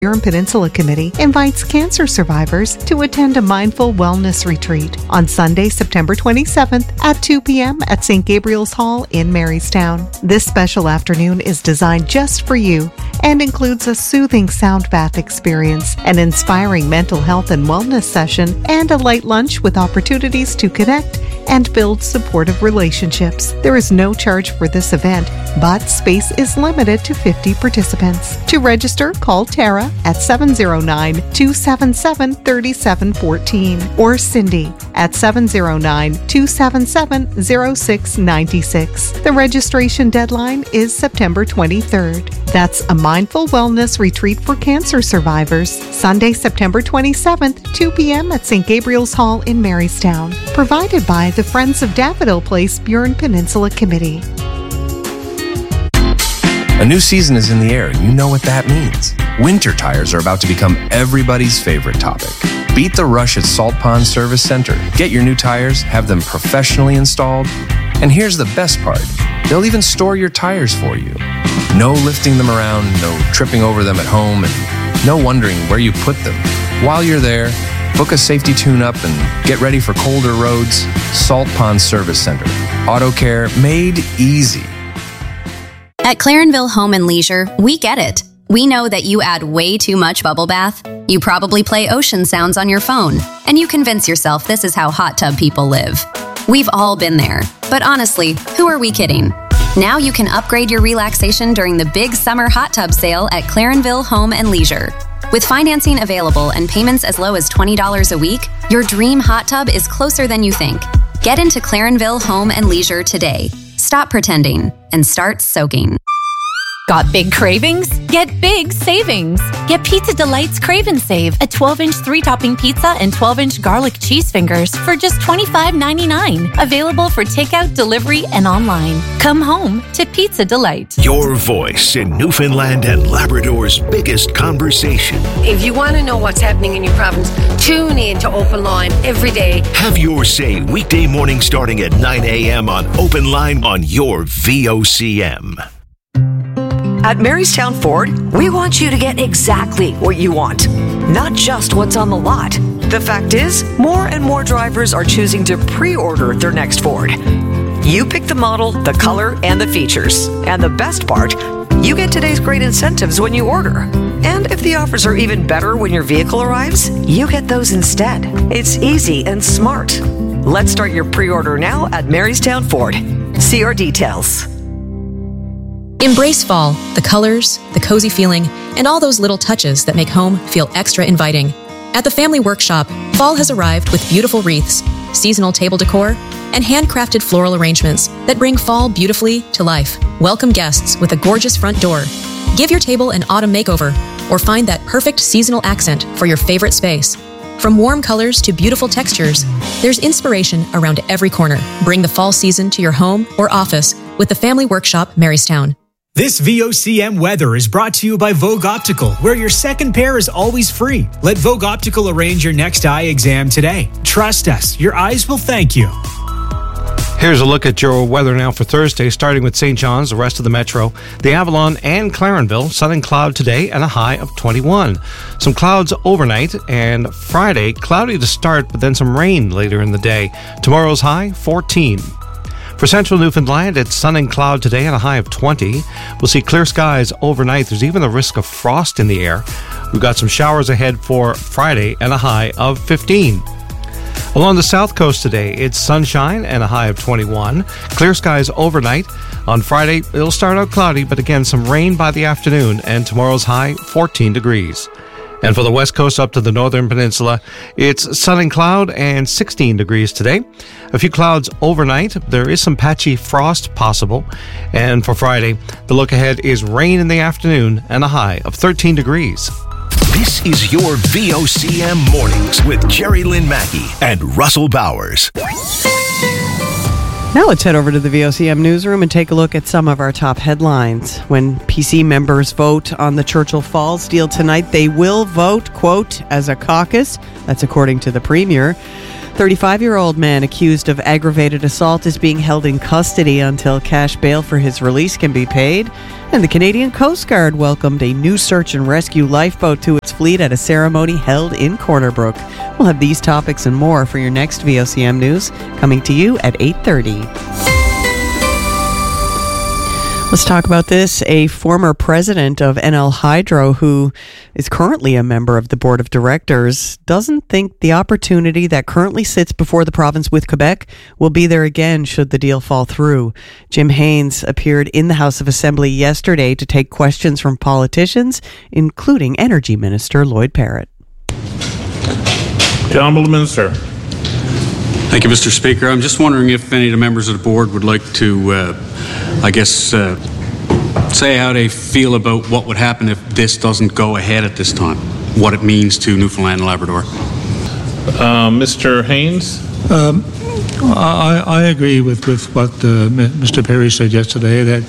Burin Peninsula Committee invites cancer survivors to attend a mindful wellness retreat on Sunday, September 27th at 2 p.m. at St. Gabriel's Hall in Marystown. This special afternoon is designed just for you and includes a soothing sound bath experience, an inspiring mental health and wellness session, and a light lunch with opportunities to connect and build supportive relationships. There is no charge for this event, but space is limited to 50 participants. To register, call Tara at 709-277-3714 or Cindy at 709-277-0696. The registration deadline is September 23rd. That's a mindful wellness retreat for cancer survivors, Sunday, September 27th, 2 p.m. at St. Gabriel's Hall in Marystown. Provided by the Friends of Daffodil Place Burin Peninsula Committee. A new season is in the air, and you know what that means. Winter tires are about to become everybody's favorite topic. Beat the rush at Salt Pond Service Center. Get your new tires, have them professionally installed, and here's the best part. They'll even store your tires for you. No lifting them around, no tripping over them at home, and no wondering where you put them. While you're there, book a safety tune-up and get ready for colder roads. Salt Pond Service Center. Auto care made easy. At Clarenville Home and Leisure, we get it. We know that you add way too much bubble bath. You probably play ocean sounds on your phone, and you convince yourself this is how hot tub people live. We've all been there. But honestly, who are we kidding? Now you can upgrade your relaxation during the big summer hot tub sale at Clarenville Home and Leisure. With financing available and payments as low as $20 a week, your dream hot tub is closer than you think. Get into Clarenville Home and Leisure today. Stop pretending and start soaking. Got big cravings? Get big savings. Get Pizza Delight's Crave and Save, a 12-inch 3-topping pizza and 12-inch garlic cheese fingers for just $25.99. Available for takeout, delivery, and online. Come home to Pizza Delight. Your voice in Newfoundland and Labrador's biggest conversation. If you want to know what's happening in your province, tune in to Open Line every day. Have your say weekday morning starting at 9 a.m. on Open Line on your VOCM. At Marystown Ford, we want you to get exactly what you want, not just what's on the lot. The fact is, more and more drivers are choosing to pre-order their next Ford. You pick the model, the color, and the features. And the best part, you get today's great incentives when you order. And if the offers are even better when your vehicle arrives, you get those instead. It's easy and smart. Let's start your pre-order now at Marystown Ford. See our details. Embrace fall, the colors, the cozy feeling, and all those little touches that make home feel extra inviting. At the Family Workshop, fall has arrived with beautiful wreaths, seasonal table decor, and handcrafted floral arrangements that bring fall beautifully to life. Welcome guests with a gorgeous front door. Give your table an autumn makeover, or find that perfect seasonal accent for your favorite space. From warm colors to beautiful textures, there's inspiration around every corner. Bring the fall season to your home or office with the Family Workshop, Marystown. This VOCM weather is brought to you by Vogue Optical, where your second pair is always free. Let Vogue Optical arrange your next eye exam today. Trust us, your eyes will thank you. Here's a look at your weather now for Thursday, starting with St. John's, the rest of the metro, the Avalon and Clarenville. Sun and cloud today and a high of 21. Some clouds overnight, and Friday, cloudy to start, but then some rain later in the day. Tomorrow's high, 14. For central Newfoundland, it's sun and cloud today and a high of 20. We'll see clear skies overnight. There's even a risk of frost in the air. We've got some showers ahead for Friday and a high of 15. Along the south coast today, it's sunshine and a high of 21. Clear skies overnight. On Friday, it'll start out cloudy, but again, some rain by the afternoon, and tomorrow's high, 14 degrees. And for the west coast up to the northern peninsula, it's sun and cloud and 16 degrees today. A few clouds overnight. There is some patchy frost possible. And for Friday, the look ahead is rain in the afternoon and a high of 13 degrees. This is your VOCM Mornings with Jerry Lynn Mackey and Russell Bowers. Now let's head over to the VOCM newsroom and take a look at some of our top headlines. When PC members vote on the Churchill Falls deal tonight, they will vote, quote, as a caucus. That's according to the Premier. 35-year-old man accused of aggravated assault is being held in custody until cash bail for his release can be paid. And the Canadian Coast Guard welcomed a new search and rescue lifeboat to its fleet at a ceremony held in Corner Brook. We'll have these topics and more for your next VOCM News, coming to you at 8:30. Let's talk about this. A former president of NL Hydro, who is currently a member of the board of directors, doesn't think the opportunity that currently sits before the province with Quebec will be there again should the deal fall through. Jim Haynes appeared in the House of Assembly yesterday to take questions from politicians, including Energy Minister Lloyd Parrott. The Honourable Minister. Thank you, Mr. Speaker. I'm just wondering if any of the members of the board would like to, say how they feel about what would happen if this doesn't go ahead at this time, what it means to Newfoundland and Labrador. Mr. Haynes? I agree with what Mr. Perry said yesterday, that,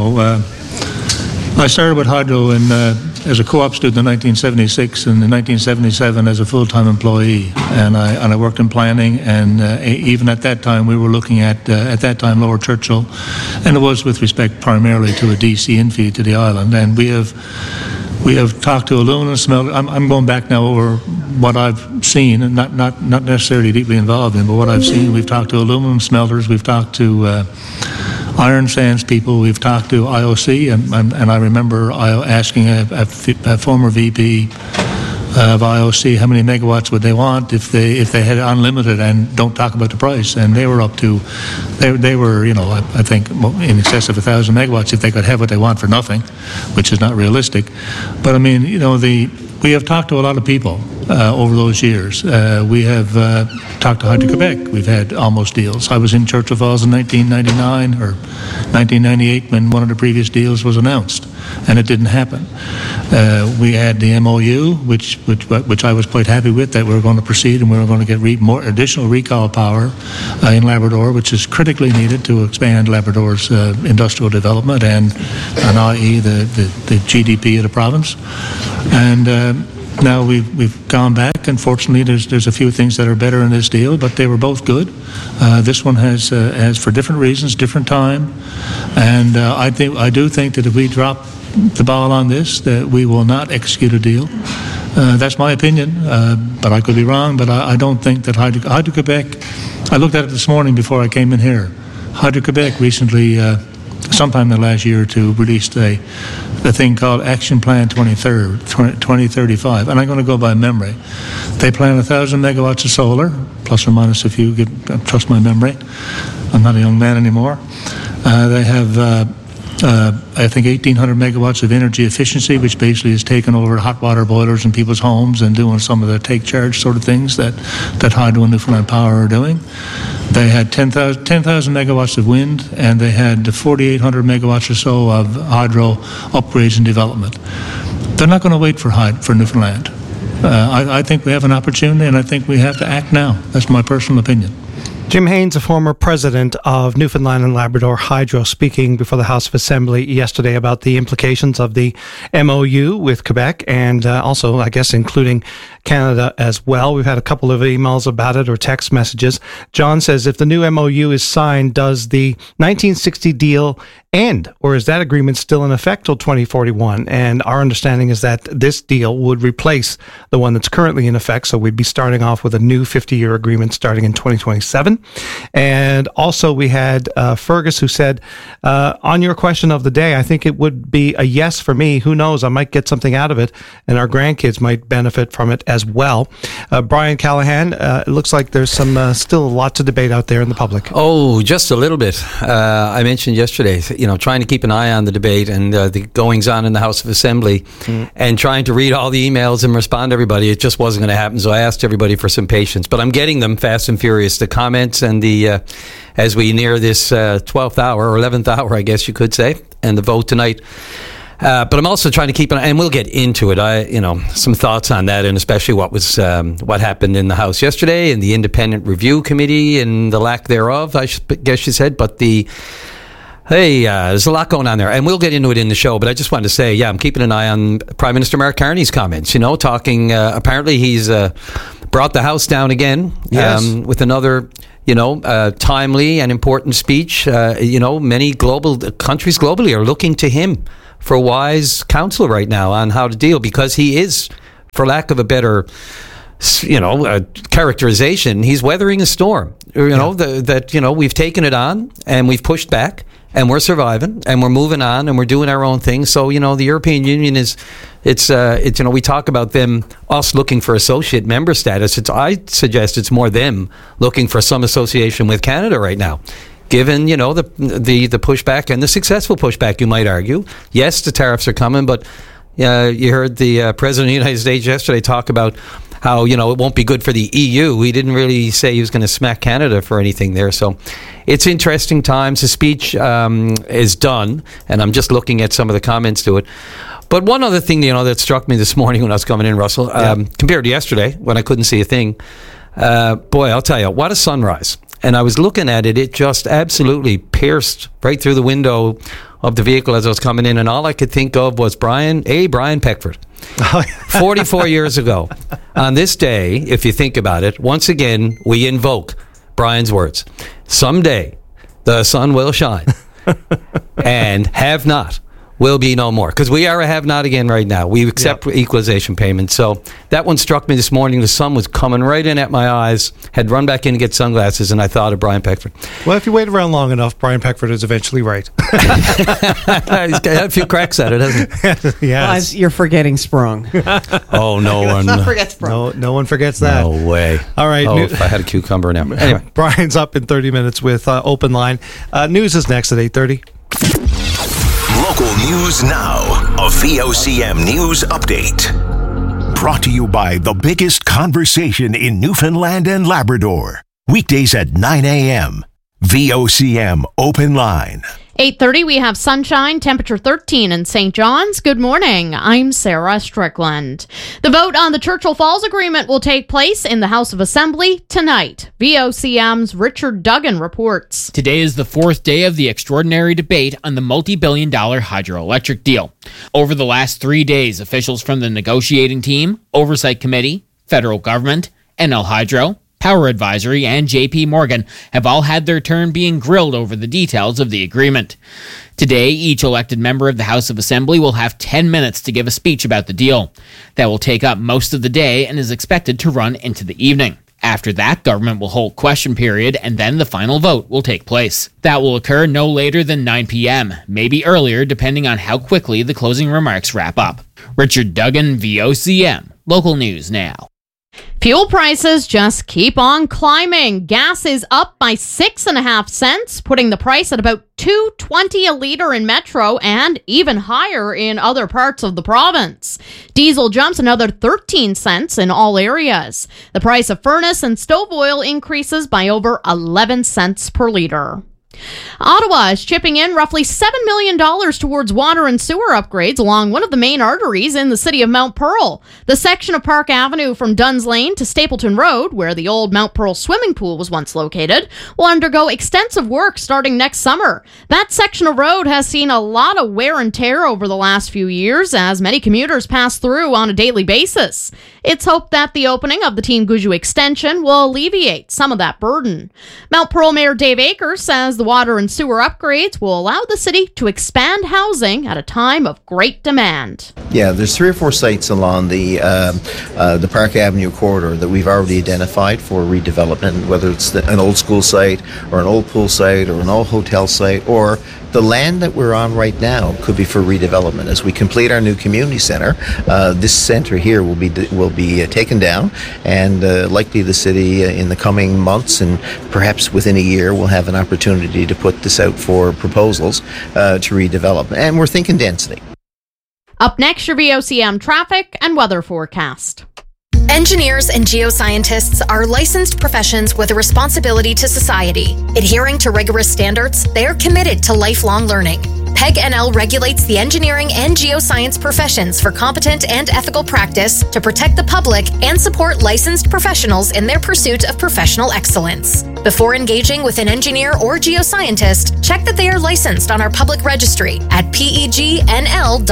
I started with Hydro as a co-op student in 1976, and in 1977 as a full-time employee, and I worked in planning, and even at that time we were looking at that time Lower Churchill, and it was with respect primarily to a DC infeed to the island, and we have talked to aluminum smelters. I'm going back now over what I've seen, and not necessarily deeply involved in, but what I've seen. We've talked to aluminum smelters, we've talked to iron sands people, we've talked to IOC, and I remember asking a former VP of IOC how many megawatts would they want if they had unlimited, and don't talk about the price, and they were up to they were I think in excess of 1,000 megawatts if they could have what they want for nothing, which is not realistic. But I mean, we have talked to a lot of people over those years. We have talked to Hydro-Quebec. We've had almost deals. I was in Churchill Falls in 1999 or 1998 when one of the previous deals was announced, and it didn't happen. We had the MOU, which I was quite happy with, that we were going to proceed and we were going to get more additional recall power in Labrador, which is critically needed to expand Labrador's industrial development and i.e. the GDP of the province. And now we've gone back, and fortunately there's a few things that are better in this deal, but they were both good. This one has for different reasons, different time, and I do think that if we drop the ball on this, that we will not execute a deal. That's my opinion, but I could be wrong. But I don't think that Hydro-Quebec. I looked at it this morning before I came in here. Hydro-Quebec recently, sometime in the last year or two, released a thing called Action Plan 2035, and I'm going to go by memory. They plan 1,000 megawatts of solar, plus or minus a few. Trust my memory. I'm not a young man anymore. They have, I think, 1,800 megawatts of energy efficiency, which basically is taking over hot water boilers in people's homes and doing some of the take charge sort of things that Hydro and Newfoundland Power are doing. They had 10,000 megawatts of wind, and they had 4,800 megawatts or so of hydro upgrades and development. They're not going to wait for Newfoundland. I think we have an opportunity, and I think we have to act now. That's my personal opinion. Jim Haynes, a former president of Newfoundland and Labrador Hydro, speaking before the House of Assembly yesterday about the implications of the MOU with Quebec, and also, I guess, including Canada as well. We've had a couple of emails about it or text messages. John says, if the new MOU is signed, does the 1960 deal end, or is that agreement still in effect till 2041? And our understanding is that this deal would replace the one that's currently in effect, so we'd be starting off with a new 50-year agreement starting in 2027. And also we had Fergus, who said, on your question of the day, I think it would be a yes for me. Who knows, I might get something out of it, and our grandkids might benefit from it as well. Brian Callahan, it looks like there's still lots of debate out there in the public. Oh, just a little bit. I mentioned yesterday, trying to keep an eye on the debate and the goings-on in the House of Assembly, and trying to read all the emails and respond to everybody. It just wasn't going to happen, so I asked everybody for some patience. But I'm getting them fast and furious, the comments and the as we near this 12th hour, or 11th hour, I guess you could say, and the vote tonight. But I'm also trying to keep an eye, and we'll get into it. Some thoughts on that, and especially what happened in the House yesterday, and the Independent Review Committee, and the lack thereof, I guess you said. But there's a lot going on there, and we'll get into it in the show. But I just wanted to say, I'm keeping an eye on Prime Minister Mark Carney's comments. Talking. Apparently, he's brought the House down again with another, timely and important speech. Many global countries globally are looking to him for wise counsel right now on how to deal, because he is, for lack of a better characterization, he's weathering a storm. We've taken it on and we've pushed back and we're surviving and we're moving on and we're doing our own thing. So, the European Union we talk about us looking for associate member status. I suggest it's more them looking for some association with Canada right now. Given, the pushback and the successful pushback, you might argue. Yes, the tariffs are coming, but you heard the President of the United States yesterday talk about how, it won't be good for the EU. He didn't really say he was going to smack Canada for anything there. So it's interesting times. The speech is done, and I'm just looking at some of the comments to it. But one other thing, that struck me this morning when I was coming in, Russell, compared to yesterday when I couldn't see a thing, boy, I'll tell you, what a sunrise. And I was looking at it, it just absolutely pierced right through the window of the vehicle as I was coming in, and all I could think of was Brian Peckford. 44 years ago. On this day, if you think about it, once again, we invoke Brian's words. Someday, the sun will shine, and have not will be no more. Because we are a have not again right now. We accept equalization payments. So that one struck me this morning. The sun was coming right in at my eyes. Had run back in to get sunglasses, and I thought of Brian Peckford. Well, if you wait around long enough, Brian Peckford is eventually right. He's got a few cracks at it, hasn't he? Yes. You're forgetting Sprung. Oh, no one. Let's not forget Sprung. No one forgets that. No way. All right. If I had a cucumber now. Anyway. Brian's up in 30 minutes with Open Line. News is next at 8:30. Local news now. A VOCM news update. Brought to you by the biggest conversation in Newfoundland and Labrador. Weekdays at 9 a.m. VOCM Open Line. 8:30, we have sunshine, temperature 13 in St. John's. Good morning. I'm Sarah Strickland. The vote on the Churchill Falls Agreement will take place in the House of Assembly tonight. VOCM's Richard Duggan reports. Today is the fourth day of the extraordinary debate on the multi-billion-dollar hydroelectric deal. Over the last 3 days, officials from the negotiating team, Oversight Committee, federal government, NL Hydro, Power Advisory, and JP Morgan have all had their turn being grilled over the details of the agreement. Today, each elected member of the House of Assembly will have 10 minutes to give a speech about the deal. That will take up most of the day and is expected to run into the evening. After that, government will hold question period, and then the final vote will take place. That will occur no later than 9 p.m., maybe earlier depending on how quickly the closing remarks wrap up. Richard Duggan, VOCM. Local news now. Fuel prices just keep on climbing. Gas is up by 6.5 cents, putting the price at about $2.20 a liter in Metro and even higher in other parts of the province. Diesel jumps another 13 cents in all areas. The price of furnace and stove oil increases by over 11 cents per liter. Ottawa is chipping in roughly $7 million towards water and sewer upgrades along one of the main arteries in the city of Mount Pearl. The section of Park Avenue from Duns Lane to Stapleton Road, where the old Mount Pearl swimming pool was once located, will undergo extensive work starting next summer. That section of road has seen a lot of wear and tear over the last few years as many commuters pass through on a daily basis. It's hoped that the opening of the Team Guju extension will alleviate some of that burden. Mount Pearl Mayor Dave Akers says the water and sewer upgrades will allow the city to expand housing at a time of great demand. Yeah, there's 3 or 4 sites along the Park Avenue corridor that we've already identified for redevelopment, whether it's an old school site or an old pool site or an old hotel site, or the land that we're on right now could be for redevelopment. As we complete our new community center, this center here will be taken down, and likely the city in the coming months and perhaps within a year will have an opportunity to put this out for proposals to redevelop. And we're thinking density. Up next, your VOCM traffic and weather forecast. Engineers and geoscientists are licensed professions with a responsibility to society. Adhering to rigorous standards, they are committed to lifelong learning. PEG NL regulates the engineering and geoscience professions for competent and ethical practice to protect the public and support licensed professionals in their pursuit of professional excellence. Before engaging with an engineer or geoscientist, check that they are licensed on our public registry at pegnl.ca.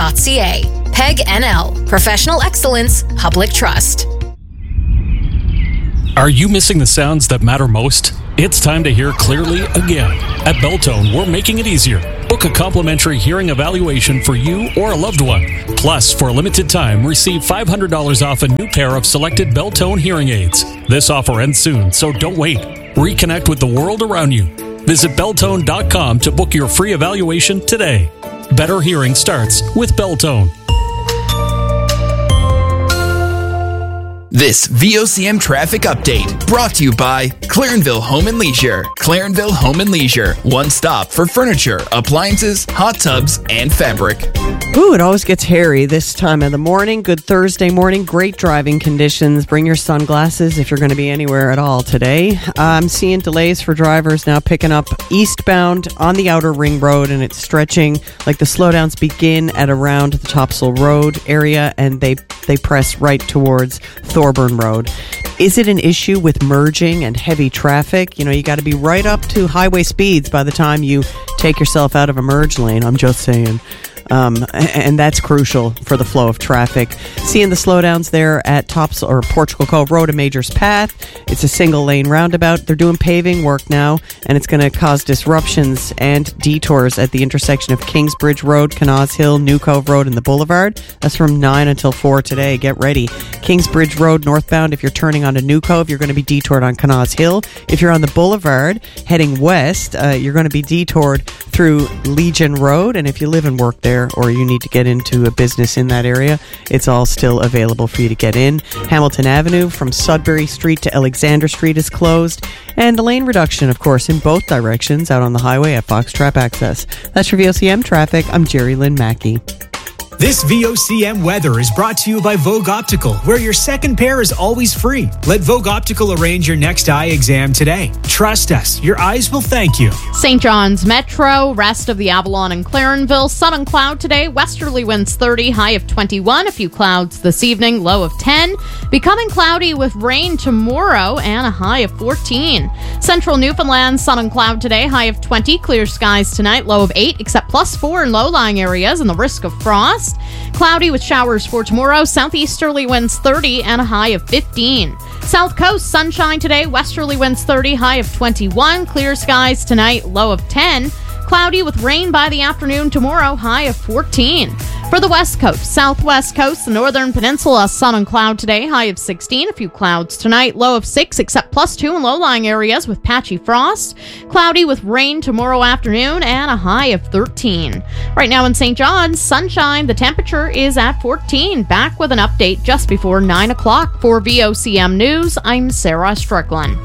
PEG NL, Professional Excellence, Public Trust. Are you missing the sounds that matter most? It's time to hear clearly again. At Beltone, we're making it easier. Book a complimentary hearing evaluation for you or a loved one. Plus, for a limited time, receive $500 off a new pair of selected Beltone hearing aids. This offer ends soon, so don't wait. Reconnect with the world around you. Visit Beltone.com to book your free evaluation today. Better hearing starts with Beltone. This VOCM traffic update brought to you by Clarenville Home and Leisure. Clarenville Home and Leisure, one stop for furniture, appliances, hot tubs, and fabric. Ooh, it always gets hairy this time of the morning. Good Thursday morning. Great driving conditions. Bring your sunglasses if you're going to be anywhere at all today. I'm seeing delays for drivers now picking up eastbound on the outer ring road, and it's stretching. Like the slowdowns begin at around the Topsail Road area, and they press right towards Thorburn Road. Is it an issue with merging and heavy traffic? You know, you got to be right up to highway speeds by the time you take yourself out of a merge lane. I'm just saying. And that's crucial for the flow of traffic. Seeing the slowdowns there at Topsail or Portugal Cove Road and Majors Path. It's a single lane roundabout. They're doing paving work now, and it's going to cause disruptions and detours at the intersection of Kingsbridge Road, Canals Hill, New Cove Road, and the Boulevard. That's from 9 until 4 today. Get ready. Kingsbridge Road northbound, if you're turning onto New Cove, you're going to be detoured on Canals Hill. If you're on the Boulevard heading west, you're going to be detoured through Legion Road, and if you live and work there, or you need to get into a business in that area, it's all still available for you to get in. Hamilton Avenue from Sudbury Street to Alexander Street is closed, and the lane reduction, of course, in both directions out on the highway at Foxtrap Access. That's your VOCM traffic. I'm Jerry Lynn Mackey. This VOCM weather is brought to you by Vogue Optical, where your second pair is always free. Let Vogue Optical arrange your next eye exam today. Trust us, your eyes will thank you. St. John's Metro, rest of the Avalon and Clarenville, sun and cloud today, westerly winds 30, high of 21, a few clouds this evening, low of 10, becoming cloudy with rain tomorrow and a high of 14. Central Newfoundland, sun and cloud today, high of 20, clear skies tonight, low of 8, except +4 in low-lying areas and the risk of frost. Cloudy with showers for tomorrow. Southeasterly winds 30 and a high of 15. South Coast, sunshine today. Westerly winds 30, high of 21. Clear skies tonight, low of 10. Cloudy with rain by the afternoon tomorrow, high of 14. For the West Coast, Southwest Coast, the Northern Peninsula, sun and cloud today, high of 16. A few clouds tonight, low of 6, except +2 in low-lying areas with patchy frost. Cloudy with rain tomorrow afternoon and a high of 13. Right now in St. John's, sunshine. The temperature is at 14. Back with an update just before 9 o'clock. For VOCM News, I'm Sarah Strickland.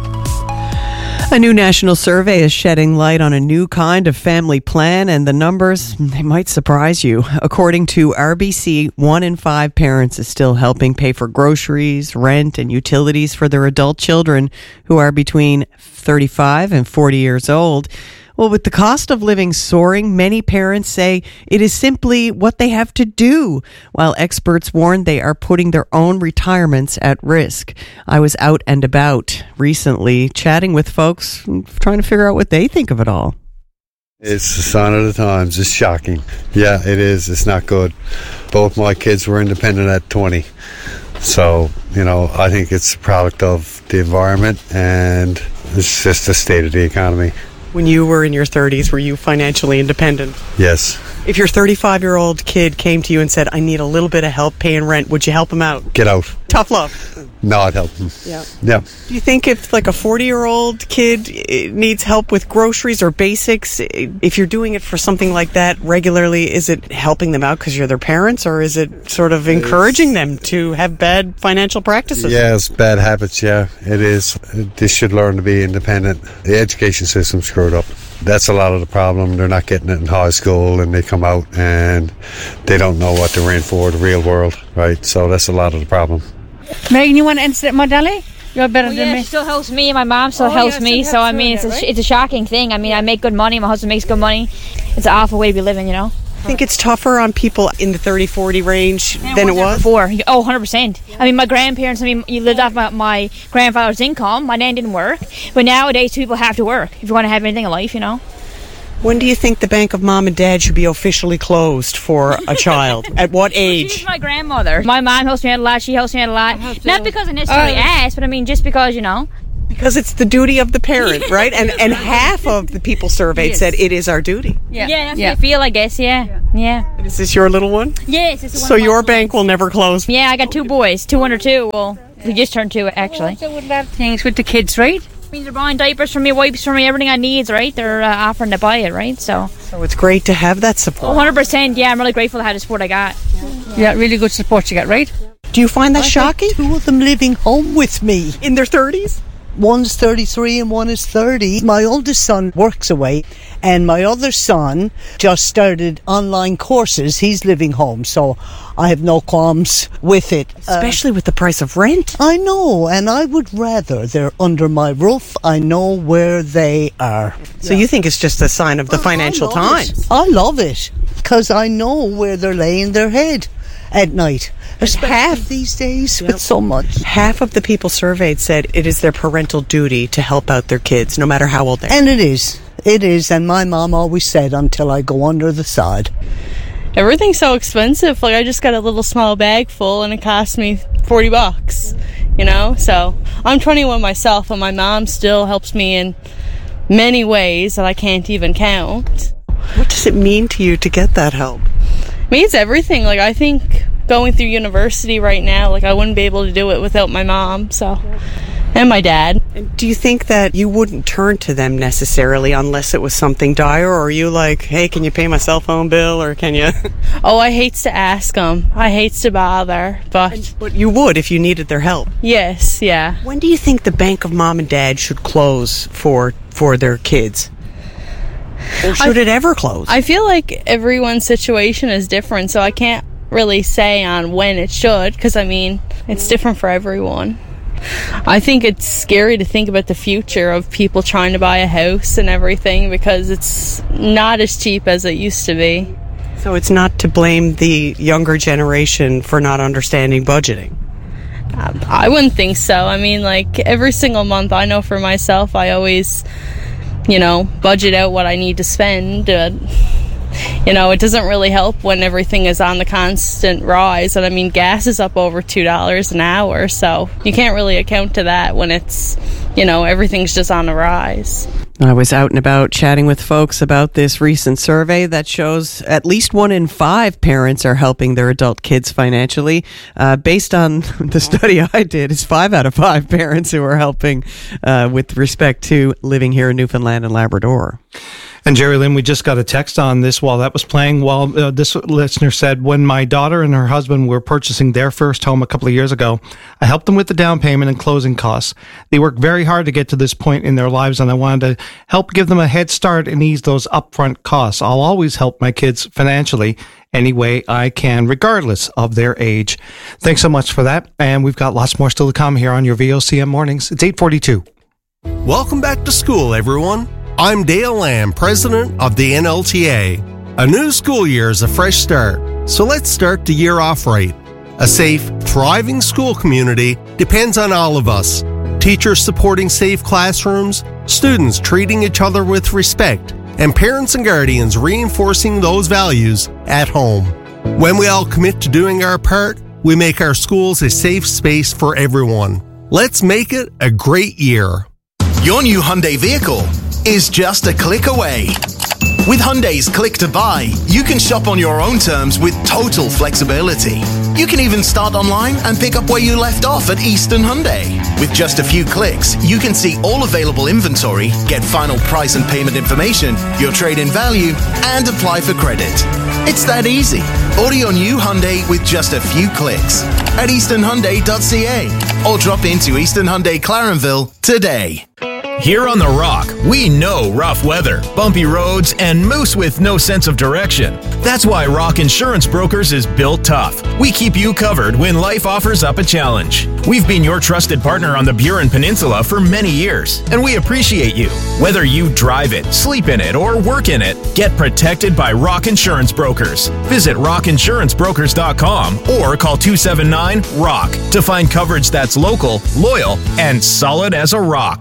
A new national survey is shedding light on a new kind of family plan, and the numbers, they might surprise you. According to RBC, 1 in 5 parents is still helping pay for groceries, rent, and utilities for their adult children who are between 35 and 40 years old. Well, with the cost of living soaring, many parents say it is simply what they have to do, while experts warn they are putting their own retirements at risk. I was out and about recently chatting with folks, trying to figure out what they think of it all. It's the sign of the times. It's shocking. Yeah, it is. It's not good. Both my kids were independent at 20. So, I think it's a product of the environment, and it's just the state of the economy. When you were in your 30s, were you financially independent? Yes. If your 35-year-old kid came to you and said, I need a little bit of help paying rent, would you help him out? Get out. Tough love. No, I'd help him. Yeah. Yeah. Do you think if like a 40-year-old kid needs help with groceries or basics, if you're doing it for something like that regularly, is it helping them out because you're their parents, or is it sort of encouraging them to have bad financial practices? Yes, bad habits, yeah, it is. They should learn to be independent. The education system's screwed up. That's a lot of the problem. They're not getting it in high school, and they come out and they don't know what they're in for, the real world, right? So that's a lot of the problem. Megan, you want to answer my Dali? You're better than me. She still helps me, and my mom still helps me. So, I mean, it's a shocking thing. I mean, I make good money. My husband makes good money. It's an awful way to be living, I think it's tougher on people in the 30-40 range than it was? Before. Oh, 100%. I mean, my grandparents, you lived off my grandfather's income. My nan didn't work. But nowadays, people have to work if you want to have anything in life, When do you think the bank of mom and dad should be officially closed for a child? At what age? She's my grandmother. My mom helps me out a lot. She helps me out a lot. Not because I necessarily asked, but I mean just because, Because it's the duty of the parent, right? And half of the people surveyed said it is our duty. Yeah, that's what I feel, I guess, yeah. Is this your little one? Yes, it's the one. So your bank will never close? Yeah, I got 2 boys, 2 under 2. Well, we just turned 2, actually. So with that things with the kids, right? I mean, they're buying diapers for me, wipes for me, everything I need, right? They're offering to buy it, right? So it's great to have that support. 100%, yeah. I'm really grateful to have the support I got. Yeah, really good support you got, right? Do you find that shocking? 2 of them living home with me. In their 30s? One's 33 and one is 30. My oldest son works away, and my other son just started online courses. He's living home, so I have no qualms with it. Especially with the price of rent. I know, and I would rather they're under my roof. I know where they are. So you think it's just a sign of the financial times? I love it, because I know where they're laying their head at night. There's half these days with so much. Half of the people surveyed said it is their parental duty to help out their kids, no matter how old they are. And it is. It is, and my mom always said, until I go under the sod. Everything's so expensive. Like, I just got a little small bag full, and it cost me $40, So I'm 21 myself, and my mom still helps me in many ways that I can't even count. What does it mean to you to get that help? It means everything. Like, I think going through university right now, like, I wouldn't be able to do it without my mom, and my dad. And do you think that you wouldn't turn to them necessarily unless it was something dire, or are you like, hey, can you pay my cell phone bill, or can you? Oh, I hates to ask them. I hates to bother, but you would if you needed their help. Yes, yeah. When do you think the bank of mom and dad should close for their kids? Or should it ever close? I feel like everyone's situation is different, so I can't really say on when it should, because it's different for everyone. I think it's scary to think about the future of people trying to buy a house and everything, because it's not as cheap as it used to be. So it's not to blame the younger generation for not understanding budgeting? I wouldn't think so. Every single month, I know for myself, I always budget out what I need to spend. It doesn't really help when everything is on the constant rise. And gas is up over $2 an hour, so you can't really account to that when it's, everything's just on the rise. I was out and about chatting with folks about this recent survey that shows at least 1 in 5 parents are helping their adult kids financially. Based on the study I did, it's 5 out of 5 parents who are helping with respect to living here in Newfoundland and Labrador. And Jerry Lynn, we just got a text on this while that was playing. This listener said, when my daughter and her husband were purchasing their first home a couple of years ago, I helped them with the down payment and closing costs. They worked very hard to get to this point in their lives, and I wanted to help give them a head start and ease those upfront costs. I'll always help my kids financially any way I can, regardless of their age. Thanks so much for that. And we've got lots more still to come here on your VOCM mornings. It's 8:42. Welcome back to school, everyone. I'm Dale Lamb, president of the NLTA. A new school year is a fresh start, so let's start the year off right. A safe, thriving school community depends on all of us. Teachers supporting safe classrooms, students treating each other with respect, and parents and guardians reinforcing those values at home. When we all commit to doing our part, we make our schools a safe space for everyone. Let's make it a great year. Your new Hyundai vehicle is just a click away. With Hyundai's Click to Buy, you can shop on your own terms with total flexibility. You can even start online and pick up where you left off at Eastern Hyundai. With just a few clicks, you can see all available inventory, get final price and payment information, your trade-in value, and apply for credit. It's that easy. Order your new Hyundai with just a few clicks at easternhyundai.ca or drop into Eastern Hyundai Clarenville today. Here on The Rock, we know rough weather, bumpy roads, and moose with no sense of direction. That's why Rock Insurance Brokers is built tough. We keep you covered when life offers up a challenge. We've been your trusted partner on the Burin Peninsula for many years, and we appreciate you. Whether you drive it, sleep in it, or work in it, get protected by Rock Insurance Brokers. Visit rockinsurancebrokers.com or call 279-ROCK to find coverage that's local, loyal, and solid as a rock.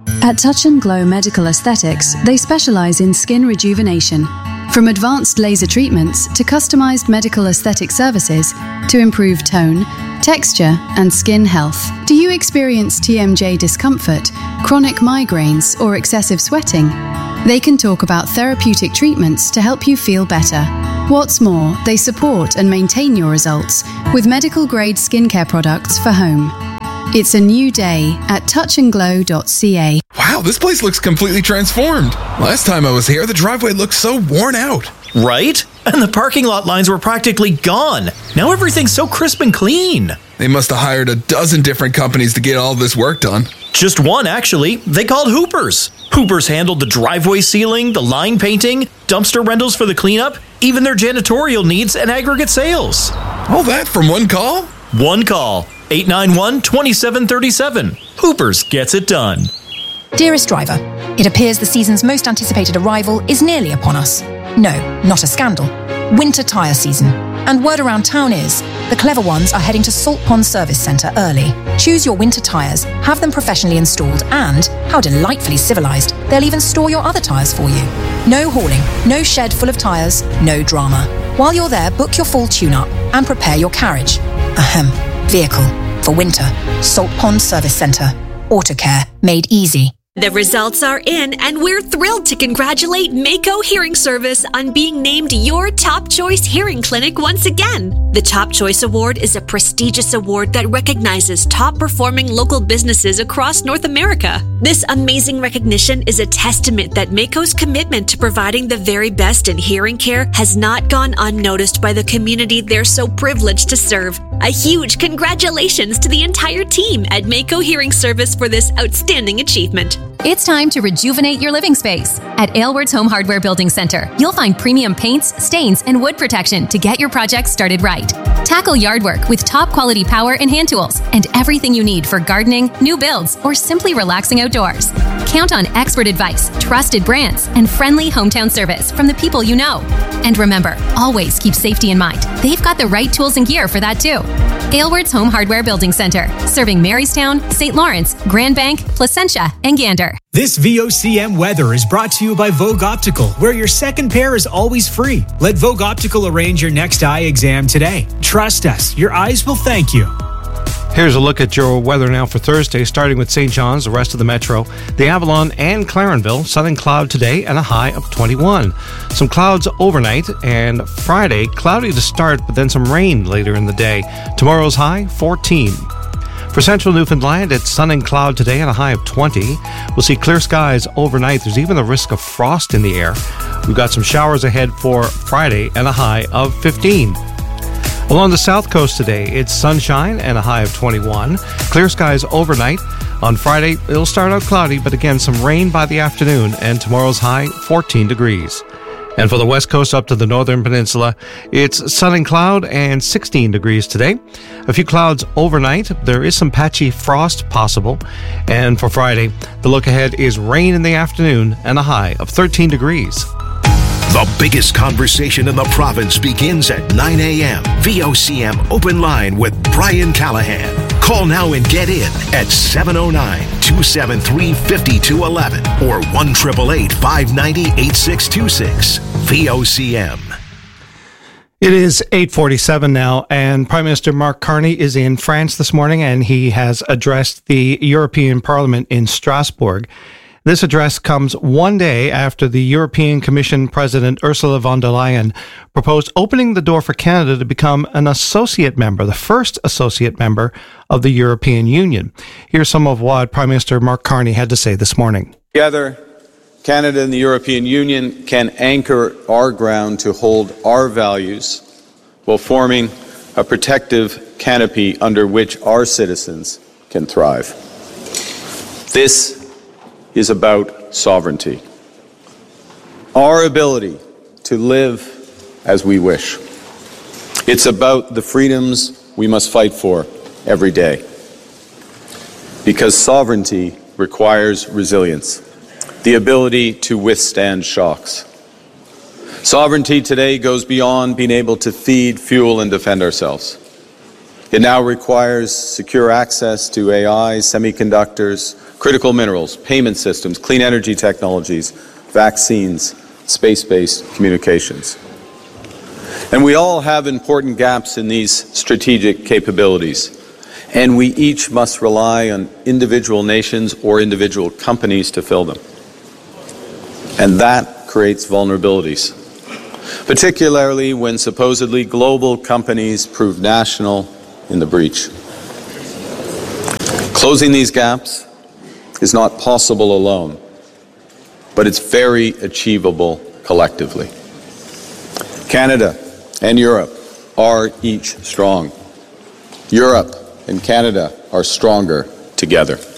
At Touch and Glow Medical Aesthetics, they specialize in skin rejuvenation. From advanced laser treatments to customized medical aesthetic services to improve tone, texture, and skin health. Do you experience TMJ discomfort, chronic migraines, or excessive sweating? They can talk about therapeutic treatments to help you feel better. What's more, they support and maintain your results with medical-grade skincare products for home. It's a new day at touchandglow.ca. Wow, this place looks completely transformed. Last time I was here, the driveway looked so worn out. Right? And the parking lot lines were practically gone. Now everything's so crisp and clean. They must have hired a dozen different companies to get all this work done. Just one, actually. They called Hoopers. Hoopers handled the driveway sealing, the line painting, dumpster rentals for the cleanup, even their janitorial needs and aggregate sales. All that from one call? One call. 891-2737. Hoopers gets it done. Dearest driver, it appears the season's most anticipated arrival is nearly upon us. No, not a scandal. Winter tyre season. And word around town is, the clever ones are heading to Salt Pond Service Centre early. Choose your winter tyres, have them professionally installed, and, how delightfully civilised, they'll even store your other tyres for you. No hauling, no shed full of tyres, no drama. While you're there, book your full tune-up and prepare your carriage. Vehicle. For winter. Salt Pond Service Centre. Autocare. Made easy. The results are in, and we're thrilled to congratulate Mako Hearing Service on being named your Top Choice Hearing Clinic once again. The Top Choice Award is a prestigious award that recognizes top-performing local businesses across North America. This amazing recognition is a testament that Mako's commitment to providing the very best in hearing care has not gone unnoticed by the community they're so privileged to serve. A huge congratulations to the entire team at Mako Hearing Service for this outstanding achievement. It's time to rejuvenate your living space. At Aylward's Home Hardware Building Center, you'll find premium paints, stains, and wood protection to get your projects started right. Tackle yard work with top quality power and hand tools and everything you need for gardening, new builds, or simply relaxing outdoors. Count on expert advice, trusted brands, and friendly hometown service from the people you know. And remember, always keep safety in mind. They've got the right tools and gear for that too. Aylward's Home Hardware Building Center, serving Marystown, St. Lawrence, Grand Bank, Placentia, and Gander. This VOCM weather is brought to you by Vogue Optical, where your second pair is always free. Let Vogue Optical arrange your next eye exam today. Trust us, your eyes will thank you. Here's a look at your weather now for Thursday, starting with St. John's, the rest of the metro, the Avalon, and Clarenville. Sun and cloud today and a high of 21. Some clouds overnight, and Friday, cloudy to start, but then some rain later in the day. Tomorrow's high, 14. For central Newfoundland, it's sun and cloud today and a high of 20. We'll see clear skies overnight. There's even a risk of frost in the air. We've got some showers ahead for Friday and a high of 15. Along the south coast today, it's sunshine and a high of 21. Clear skies overnight. On Friday, it'll start out cloudy, but again, some rain by the afternoon, and tomorrow's high, 14 degrees. And for the west coast up to the northern peninsula, it's sun and cloud and 16 degrees today. A few clouds overnight. There is some patchy frost possible. And for Friday, the look ahead is rain in the afternoon and a high of 13 degrees. The biggest conversation in the province begins at 9 a.m. VOCM Open Line with Brian Callahan. Call now and get in at 709-273-5211 or 1-888-590-8626. VOCM. It is 8:47 now, and Prime Minister Mark Carney is in France this morning, and he has addressed the European Parliament in Strasbourg. This address comes one day after the European Commission President Ursula von der Leyen proposed opening the door for Canada to become an associate member, the first associate member of the European Union. Here's some of what Prime Minister Mark Carney had to say this morning. Together, Canada and the European Union can anchor our ground to hold our values while forming a protective canopy under which our citizens can thrive. This is about sovereignty. Our ability to live as we wish. It's about the freedoms we must fight for every day. Because sovereignty requires resilience, the ability to withstand shocks. Sovereignty today goes beyond being able to feed, fuel, and defend ourselves. It now requires secure access to AI, semiconductors, critical minerals, payment systems, clean energy technologies, vaccines, space-based communications. And we all have important gaps in these strategic capabilities, and we each must rely on individual nations or individual companies to fill them. And that creates vulnerabilities, particularly when supposedly global companies prove national in the breach. Closing these gaps is not possible alone, but it's very achievable collectively. Canada and Europe are each strong. Europe and Canada are stronger together.